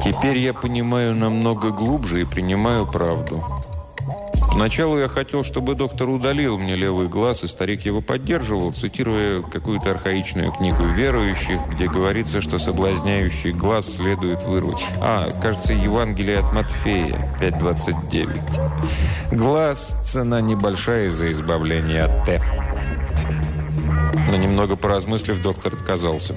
Теперь я понимаю намного глубже и принимаю правду. Поначалу я хотел, чтобы доктор удалил мне левый глаз, и старик его поддерживал, цитируя какую-то архаичную книгу верующих, где говорится, что соблазняющий глаз следует вырвать. Кажется, Евангелие от Матфея, 5:29. Глаз – цена небольшая за избавление от Т. Но немного поразмыслив, доктор отказался.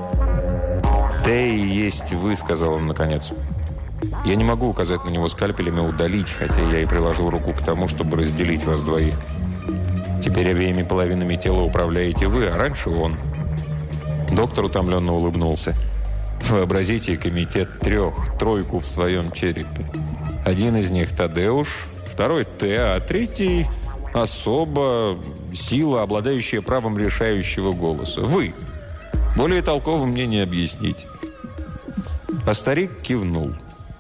«Т и есть вы», – сказал он наконец. «Я не могу указать на него скальпелем и удалить, хотя я и приложил руку к тому, чтобы разделить вас двоих. Теперь обеими половинами тела управляете вы, а раньше он». Доктор утомленно улыбнулся. «Вообразите комитет тройку в своем черепе. Один из них Тадеуш, второй Т, а третий особа, сила, обладающая правом решающего голоса. Вы. Более толково мне не объяснить». А старик кивнул.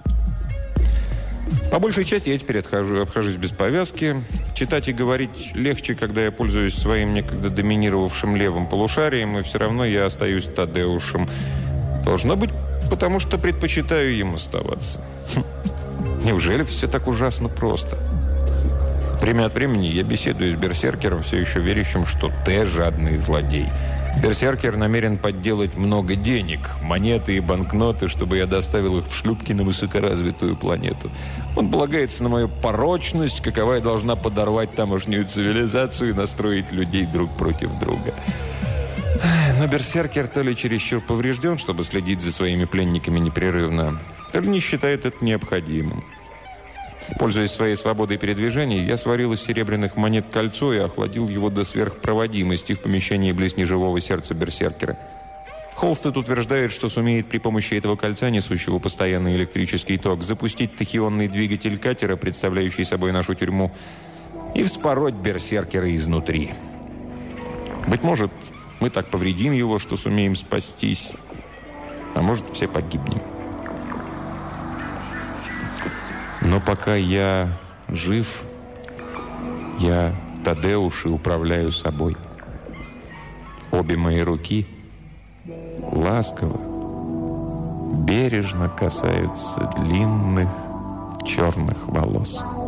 По большей части я теперь обхожусь без повязки. Читать и говорить легче, когда я пользуюсь своим некогда доминировавшим левым полушарием, и все равно я остаюсь Тадеушем. Должно быть, потому что предпочитаю им оставаться. Неужели все так ужасно просто? Время от времени я беседую с берсеркером, все еще верящим, что Т – жадный злодей. Берсеркер намерен подделать много денег, монеты и банкноты, чтобы я доставил их в шлюпки на высокоразвитую планету. Он полагается на мою порочность, каковая должна подорвать тамошнюю цивилизацию и настроить людей друг против друга. Но берсеркер то ли чересчур поврежден, чтобы следить за своими пленниками непрерывно, то ли не считает это необходимым. Пользуясь своей свободой передвижений, я сварил из серебряных монет кольцо и охладил его до сверхпроводимости в помещении близ неживого сердца берсеркера. Холстед утверждает, что сумеет при помощи этого кольца, несущего постоянный электрический ток, запустить тахионный двигатель катера, представляющий собой нашу тюрьму, и вспороть берсеркера изнутри. Быть может, мы так повредим его, что сумеем спастись, а может, все погибнем. Но пока я жив, я Тадеуш и управляю собой. Обе мои руки ласково, бережно касаются длинных черных волос.